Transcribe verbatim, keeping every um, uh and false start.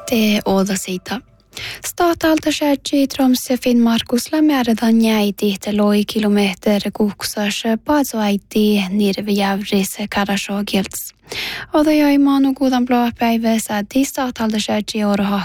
Det åda siitä. Statalta säädji Tromsø Finnmarkus lämmärätän jäiti loi kilometer kuksas paatsoaiti nirvijävris karasogilts. Oda jäi maanu kuudan blåa päivä säädji statalta säädji orha